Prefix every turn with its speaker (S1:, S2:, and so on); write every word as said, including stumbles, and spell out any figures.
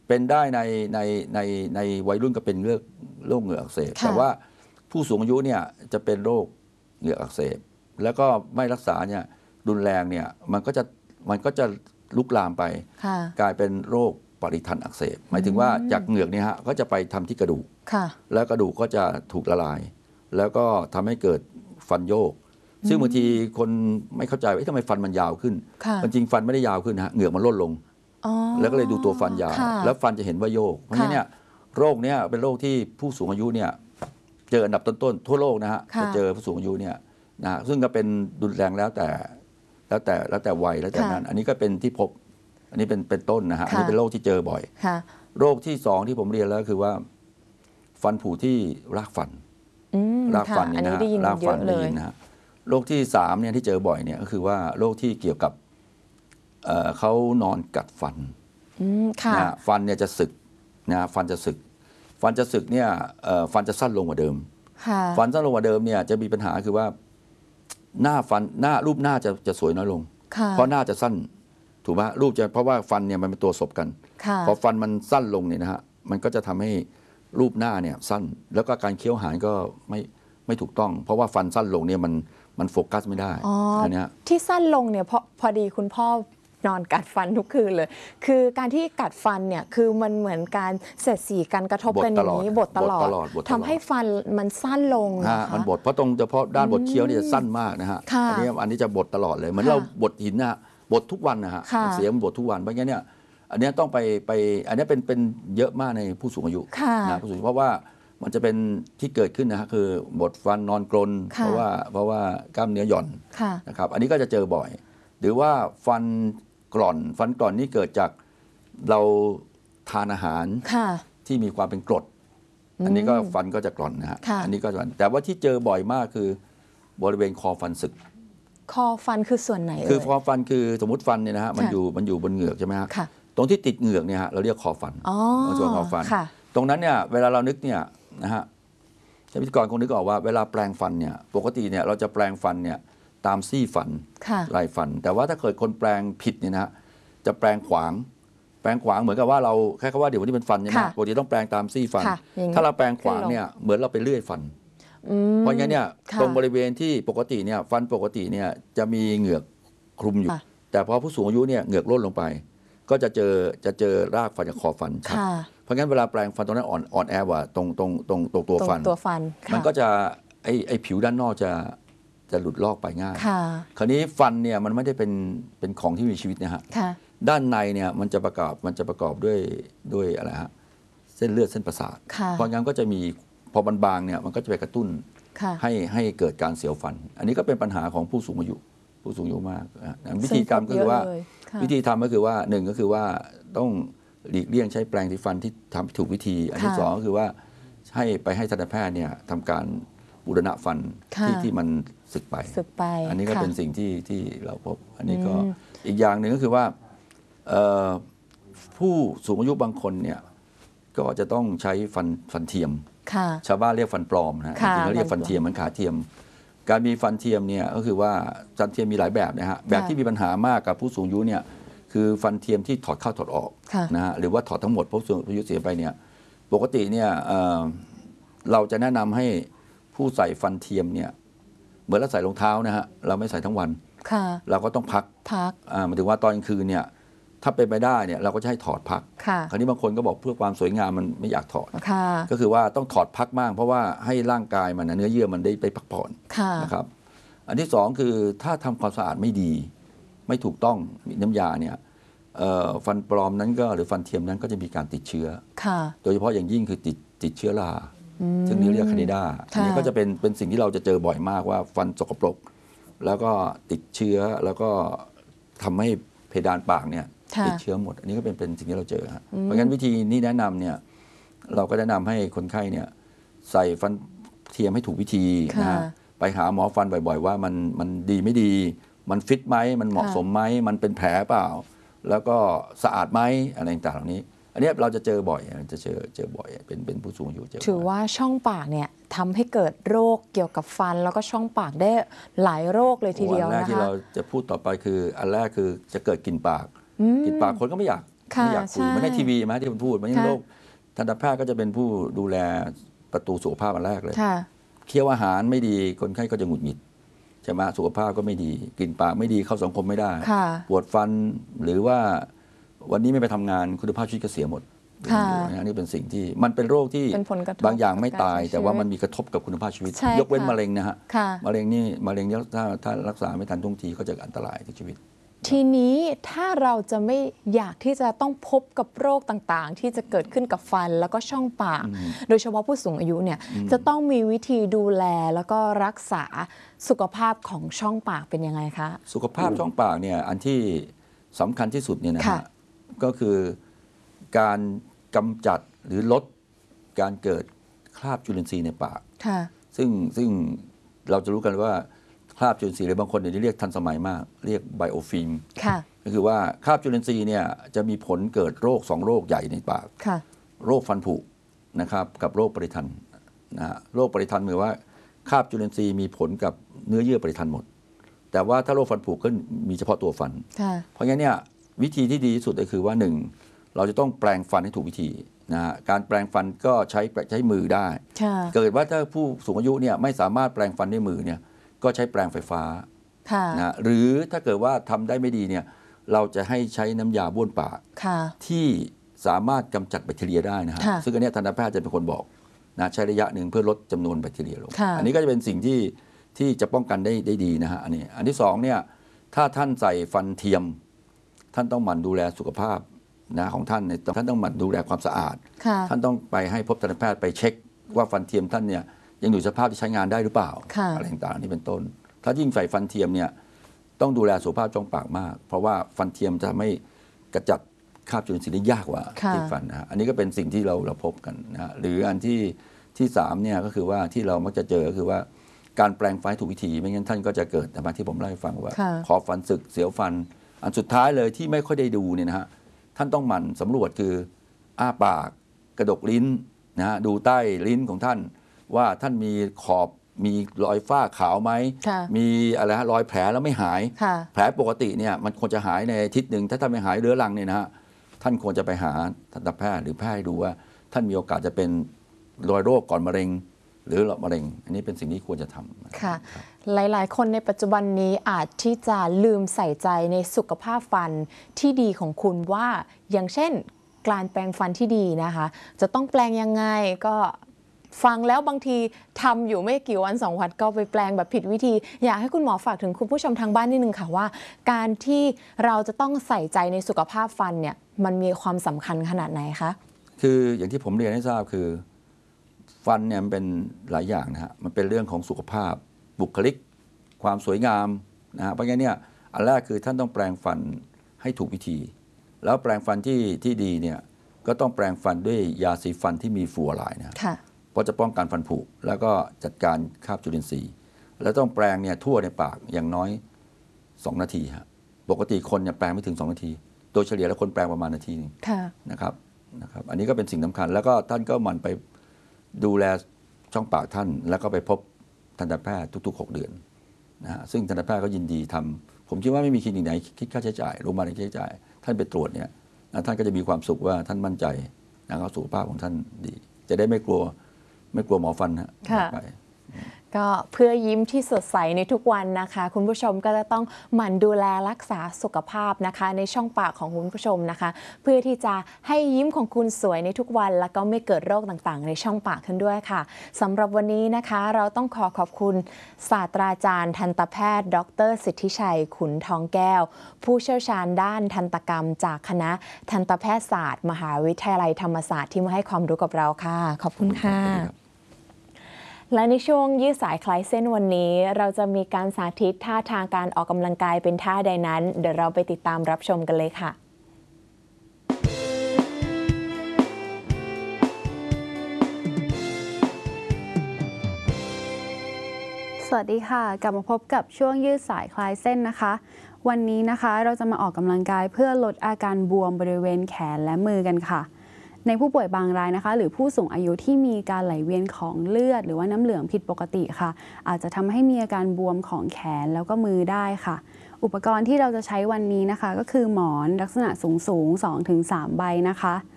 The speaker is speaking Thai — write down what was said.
S1: เป็นได้ในในในในวัยรุ่นก็เป็นเรื่องโรคเหงื่ออักเสบแต่ว่าผู้สูงอายุเนี่ยจะเป็นโรคเหงื่ออักเสบแล้วก็ไม่รักษาเนี่ยรุนแรงเนี่ยมันก็จะมันก็จะลุกลามไปกลายเป็นโรคปริทันอักเสบหมายถึงว่าจากเหงือกเนี่ยฮะก็จะไปทำที่กระดูกแล้วกระดูกก็จะถูกละลายแล้วก็ทำให้เกิดฟันโยกซึ่งบางทีคนไม่เข้าใจว่าทำไมฟันมันยาวขึ้นจริงฟันไม่ได้ยาวขึ้นฮะเหงือกมันลดลงแล้วก็เลยดูตัวฟันยาวแล้วฟันจะเห็นว่าโยกเพราะฉะนั้นเนี่ยโรคเนี้ยเป็นโรคที่ผู้สูงอายุเนี่ยเจออันดับต้นๆทั่วโลกนะฮะจะเจอผู้สูงอายุเนี่ยนะซึ่งก็เป็นรุนแรงแล้วแต่แล้วแต่แล้วแต่วัยแล้วแต่นั้นอันนี้ก็เป็นที่พบอันนี้เป็นเป็นต้นนะฮะอันนี้เป็นโรคที่เจอบ่อยโรคที่สองที่ผมเรียนแล้วคือว่าฟันผุที่รากฟันรากฟันนี่นะรากฟันได้ยินนะฮะโรคที่สามเนี่ยที่เจอบ่อยเนี่ยก็คือว่าโรคที่เกี่ยวกับเขานอนกัดฟันนะฟันเนี่ยจะสึกนะฟันจะสึกฟันจะสึกเนี่ยฟันจะสั้นลงกว่าเดิมฟันสั้นลงกว่าเดิมเนี่ยจะมีปัญหาคือว่าหน้าฟันหน้ารูปหน้าจะจะสวยน้อยลงเพราะหน้าจะสั้นถูกไหมรูปจะเพราะว่าฟันเนี่ยมันเป็นตัวศพกันพอฟันมันสั้นลงเนี่ยนะฮะมันก็จะทำให้รูปหน้าเนี่ยสั้นแล้วก็การเคี้ยวอาหารก็ไม่ไม่ถูกต้องเพราะว่าฟันสั้นลงเนี่ยมันมันโฟกัสไม่ได้อันนี้
S2: ที่สั้นลงเนี่ยเพราะพอดีคุณพ่อนอนกัดฟันทุกคืนเลยคือการที่กัดฟันเนี่ยคือมันเหมือนการเสียดสีกันกระทบกันอย่างนี้บดตลอดทำให้ฟันมันสั้นลงนะคะ
S1: มันบดเพราะตรงเฉพาะด้านบดเคี้ยวเนี่ยจะสั้นมากนะฮะอันนี้อันนี้จะบดตลอดเลยเหมือนเราบดหินนะฮะบดทุกวันนะฮะเสียงบดทุกวันเพราะงั้นเนี่ยอันนี้ต้องไปไปอันนี้เป็นเป็นเยอะมากในผู้สูงอายุนะผู้สูงอายุเพราะว่ามันจะเป็นที่เกิดขึ้นนะฮะคือบดฟันนอนกรนเพราะว่าเพราะว่ากล้ามเนื้อหย่อนนะครับอันนี้ก็จะเจอบ่อยหรือว่าฟันกร่อนฟันกร่อนนี่เกิดจากเราทานอาหารที่มีความเป็นกรดอันนี้ก็ฟันก็จะกร่อนนะฮะอันนี้ก็จะแต่ว่าที่เจอบ่อยมากคือบริเวณคอฟันสึก
S2: คอฟันคือส่วนไหนเลย
S1: คือคอฟันคือสมมติฟันเนี่ยนะฮะมันอยู่มันอยู่บนเหงือกใช่ไหมฮะตรงที่ติดเหงือกเนี่ยฮะเราเรียกคอฟันส่วนคอฟันตรงนั้นเนี่ยเวลาเรานึกเนี่ยนะฮะพิธีกรคงนึกออกว่าเวลาแปลงฟันเนี่ยปกติเนี่ยเราจะแปลงฟันเนี่ยตามซี่ฟันลายฟันแต่ว่าถ้าเกิดคนแปลงผิดเนี่ยนะจะแปลงขวางแปลงขวางเหมือนกับว่าเราแค่คำว่าเดี๋ยววันนี้เป็นฟันใช่ไหมปกติต้องแปลงตามซี่ฟันถ้าเราแปลงขวางเนี่ยเหมือนเราไปเลื่อยฟันเพราะงั้นเนี่ยตรงบริเวณที่ปกติเนี่ยฟันปกติเนี่ยจะมีเหงือกคลุมอยู่แต่พอผู้สูงอายุเนี่ยเหงือกล่นลงไปก็จะเจอจะเจอรากฟันจากคอฟันชัดเพราะงั้นเวลาแปลงฟันตรงนั้นอ่อนอ่อนแอกว่าตรงตรงตรงตรงตัวฟัน
S2: ตัวฟัน
S1: มันก็จะไอไอผิวด้านนอกจะจะหลุดลอกไปง่ายคราวนี้ฟันเนี่ยมันไม่ได้เป็นเป็นของที่มีชีวิตนะฮะด้านในเนี่ยมันจะประกอบมันจะประกอบด้วยด้วยอะไรฮะเส้นเลือดเส้นประสาทเพราะงั้นก็จะมีพอมันบางเนี่ยมันก็จะไปกระตุ้นให้ให้เกิดการเสียวฟันอันนี้ก็เป็นปัญหาของผู้สูงอายุผู้สูงอายุมากวิธีการก็คือว่าวิธีทำก็คือว่าหนึ่งก็คือว่าต้องหลีกเลี่ยงใช้แปรงสีฟันที่ทำถูกวิธีอันที่สองก็คือว่าให้ไปให้ทันตแพทย์เนี่ยทำการบูรณะฟันที่ที่มันสึกไปอันนี้ก็เป็นสิ่งที่ที่เราพบอันนี้ก็อีกอย่างหนึ่งก็คือว่าผู้สูงอายุบางคนเนี่ยก็จะต้องใช้ฟันฟันเทียมชาวบ้านเรียกฟันปลอมนะจริงๆเขาเรียกฟันเทียมมันขาเทียมการมีฟันเทียมเนี่ยก็คือว่าฟันเทียมมีหลายแบบนะฮะแบบที่มีปัญหามากกับผู้สูงอายุเนี่ยคือฟันเทียมที่ถอดเข้าถอดออกนะฮะหรือว่าถอดทั้งหมดผู้สูงอายุเสียไปเนี่ยปกติเนี่ยเราจะแนะนำให้ผู้ใส่ฟันเทียมเนี่ยเหมือนเราใส่รองเท้านะฮะเราไม่ใส่ทั้งวันเราก็ต้องพัก
S2: พัก
S1: หมายถึงว่าตอนกลางคืนเนี่ยถ้าเป็นไปได้เนี่ยเราก็จะให้ถอดพักคราวนี้บางคนก็บอกเพื่อความสวยงามมันไม่อยากถอดก็คือว่าต้องถอดพักบ้างเพราะว่าให้ร่างกายมันเนื้อเยื่อมันได้ไปพักผ่อนนะครับอันที่สองคือถ้าทำความสะอาดไม่ดีไม่ถูกต้องน้ำยาเนี่ยฟันปลอมนั้นก็หรือฟันเทียมนั้นก็จะมีการติดเชื้อโดยเฉพาะอย่างยิ่งคือติดติดเชื้อราซึ่งนี้เรียกคานิดาอันนี้ก็จะเป็นเป็นสิ่งที่เราจะเจอบ่อยมากว่าฟันสกปรกแล้วก็ติดเชื้อแล้วก็ทำให้เพดานปากเนี่ยติดเชื้อหมดอันนี้ก็เป็นเป็นสิ่งที่เราเจอฮะเพราะงั้นวิธีนี้แนะนำเนี่ยเราก็แนะนำให้คนไข้เนี่ยใส่ฟันเทียมให้ถูกวิธีนะไปหาหมอฟันบ่อยๆว่ามันมันดีไม่ดีมันฟิตไหมมันเหมาะสมไหมมันเป็นแผลเปล่าแล้วก็สะอาดไหมอะไรต่างๆเหล่านี้อันนี้เราจะเจอบ่อยจะเจอเจอบ่อยเป็นเป็นผู้สูงอายุเจอ
S2: ถือว่าช่องปากเนี่ยทำให้เกิดโรคเกี่ยวกับฟันแล้วก็ช่องปากได้หลายโรคเลยทีเดียวนะคะ
S1: อันแรกที่เราจะพูดต่อไปคืออันแรกคือจะเกิดกลิ่นปากกลิ่นปากคนก็ไม่อยากไม่อยากคุยไม่ได้ทีวีมาที่ผมพูดมันโรคทันตแพทย์ก็จะเป็นผู้ดูแลประตูสุขภาพอันแรกเลยเคี้ยวอาหารไม่ดีคนไข้ก็จะหงุดหงิดใช่ไหมสุขภาพก็ไม่ดีกลิ่นปากไม่ดีเข้าสังคมไม่ได้ปวดฟันหรือว่าวันนี้ไม่ไปทำงานคุณภาพชีวิตก็เสียหมดอันนี้เป็นสิ่งที่มันเป็นโรคที่บางอย่างไม่ตายแต่ว่ามันมีกระทบกับคุณภาพชีวิตยกเว้นมะเร็งนะฮะมะเร็งนี่มะเร็งถ้าถ้ารักษาไม่ทันท่วงทีก็จะอันตรายต่อชีวิต
S2: ทีนี้ถ้าเราจะไม่อยากที่จะต้องพบกับโรคต่างๆที่จะเกิดขึ้นกับฟันแล้วก็ช่องปากโดยเฉพาะผู้สูงอายุเนี่ยจะต้องมีวิธีดูแลแล้วก็รักษาสุขภาพของช่องปากเป็นยังไงคะ
S1: สุขภาพช่องปากเนี่ยอันที่สำคัญที่สุดเนี่ยนะฮะก็คือการกำจัดหรือลดการเกิดคราบจุลินทรีย์ในปากซึ่งซึ่งเราจะรู้กันว่าคราบจุลินทรีย์หรือบางคนเนี่ยเรียกทันสมัยมากเรียกไบโอฟิล์มก็คือว่าคราบจุลินทรีย์เนี่ยจะมีผลเกิดโรคสองโรคใหญ่ในปากโรคฟันผุนะครับกับโรคปริทันนะฮะโรคปริทันหมายว่าคราบจุลินทรีย์มีผลกับเนื้อเยื่อปริทันหมดแต่ว่าถ้าโรคฟันผุก็มีเฉพาะตัวฟันเพราะงั้นเนี่ยวิธีที่ดีที่สุดก็คือว่าหนึ่งเราจะต้องแปลงฟันให้ถูกวิธีนะฮะการแปลงฟันก็ใช้ใช้มือได้เกิดว่าถ้าผู้สูงอายุเนี่ยไม่สามารถแปลงฟันด้วยมือเนี่ยก็ใช้แปรงไฟฟ้านะหรือถ้าเกิดว่าทำได้ไม่ดีเนี่ยเราจะให้ใช้น้ำยาบ้วนปากที่สามารถกำจัดแบคทีเรียได้นะฮะซึ่งอันนี้ทันตแพทย์จะเป็นคนบอกนะใช้ระยะหนึ่งเพื่อลดจำนวนแบคทีเรียลงอันนี้ก็จะเป็นสิ่งที่ที่จะป้องกันได้ได้ดีนะฮะอันนี้อันที่สองเนี่ยถ้าท่านใส่ฟันเทียมท่านต้องหมั่นดูแลสุขภาพนะของท่านเนี่ยท่านต้องหมั่นดูแลความสะอาดท่านต้องไปให้พบทันตแพทย์ไปเช็คว่าฟันเทียมท่านเนี่ยยังอยู่สภาพที่ใช้งานได้หรือเปล่าอะไรต่างๆนี่เป็นต้นถ้ายิ่งใส่ฟันเทียมเนี่ยต้องดูแลสุขภาพช่องปากมากเพราะว่าฟันเทียมจะไม่กระจัดคราบจุลินทรีย์ได้ยากกว่าที่ฟันนะอันนี้ก็เป็นสิ่งที่เราเราพบกันนะหรืออันที่ที่สามเนี่ยก็คือว่าที่เรามักจะเจอก็คือว่าการแปลงฟันถูกวิธีไม่งั้นท่านก็จะเกิดแต่มาที่ผมเล่าให้ฟังว่าคอฟันสึกเสียวฟันอันสุดท้ายเลยที่ไม่ค่อยได้ดูเนี่ยนะฮะท่านต้องหมั่นสำรวจคืออ้าปากกระดกลิ้นนะฮะดูใต้ลิ้นของท่านว่าท่านมีขอบมีรอยฝ้าขาวไหมมีอะไรฮะรอยแผลแล้วไม่หายแผลปกติเนี่ยมันควรจะหายในอาทิตย์หนึ่งถ้าท่านไม่หายเรื้อรังเนี่ยนะฮะท่านควรจะไปหาทันตแพทย์หรือแพทย์ดูว่าท่านมีโอกาสจะเป็นรอยโรคก่อนมะเร็งหรือมะเร็งอันนี้เป็นสิ่งที่ควรจะทำ
S2: ค่ะหลายๆคนในปัจจุบันนี้อาจที่จะลืมใส่ใจในสุขภาพฟันที่ดีของคุณว่าอย่างเช่นการแปรงฟันที่ดีนะคะจะต้องแปรงยังไงก็ฟังแล้วบางทีทำอยู่ไม่กี่วันสองวันก็ไปแปลงแบบผิดวิธีอยากให้คุณหมอฝากถึงคุณผู้ชมทางบ้านนิดนึงค่ะว่าการที่เราจะต้องใส่ใจในสุขภาพฟันเนี่ยมันมีความสำคัญขนาดไหนคะ
S1: คืออย่างที่ผมเรียนให้ทราบคือฟันเนี่ยมันเป็นหลายอย่างนะฮะมันเป็นเรื่องของสุขภาพบุคลิกความสวยงามนะฮะเพราะงั้นเนี่ยอันแรกคือท่านต้องแปลงฟันให้ถูกวิธีแล้วแปลงฟันที่ที่ดีเนี่ยก็ต้องแปลงฟันด้วยยาสีฟันที่มีฟลูออไรด์นะเพราะจะป้องกันฟันผุแล้วก็จัดการคราบจุลินทรีย์แล้วต้องแปรงเนี่ยทั่วในปากอย่างน้อยสองนาทีฮะปกติคนเนี่ยแปรงไม่ถึงสองนาทีโดยเฉลี่ยแล้วคนแปรงประมาณนาทีนึงนะครับนะครับอันนี้ก็เป็นสิ่งสำคัญแล้วก็ท่านก็หมั่นไปดูแลช่องปากท่านแล้วก็ไปพบทันตแพทย์ทุกๆหกเดือนนะฮะซึ่งทันตแพทย์ก็ยินดีทำผมคิดว่าไม่มีคลินิกไหนคิดค่าใช้จ่ายโรงพยาบาลไหนคิดค่าใช้จ่ายท่านไปตรวจเนี่ยท่านก็จะมีความสุขว่าท่านมั่นใจนะครับสุขภาพของท่านดีจะได้ไม่กลัวไม่กลัวหมอฟันฮะไป
S2: ก็เพื่อยิ้มที่สดใสในทุกวันนะคะคุณผู้ชมก็จะต้องหมั่นดูแลรักษาสุขภาพนะคะในช่องปากของคุณผู้ชมนะคะเพื่อที่จะให้ยิ้มของคุณสวยในทุกวันแล้วก็ไม่เกิดโรคต่างๆในช่องปากขึ้นด้วยค่ะสำหรับวันนี้นะคะเราต้องขอขอบคุณศาสตราจารย์ทันตแพทย์ดร.สิทธิชัยขุนทองแก้วผู้เชี่ยวชาญด้านทันตกรรมจากคณะทันตแพทยศาสตร์มหาวิทยาลัยธรรมศาสตร์ที่มาให้ความรู้กับเราค่ะขอบคุณค่ะและในช่วงยืดสายคลายเส้นวันนี้เราจะมีการสาธิตท่าทางการออกกำลังกายเป็นท่าใดนั้นเดี๋ยวเราไปติดตามรับชมกันเลยค่ะ
S3: สวัสดีค่ะกลับมาพบกับช่วงยืดสายคลายเส้นนะคะวันนี้นะคะเราจะมาออกกำลังกายเพื่อลดอาการบวมบริเวณแขนและมือกันค่ะในผู้ป่วยบางรายนะคะหรือผู้สูงอายุที่มีการไหลเวียนของเลือดหรือว่าน้ำเหลืองผิดปกติค่ะอาจจะทำให้มีอาการบวมของแขนแล้วก็มือได้ค่ะอุปกรณ์ที่เราจะใช้วันนี้นะคะก็คือหมอนลักษณะสูงสูง สองถึงสาม ใบนะคะ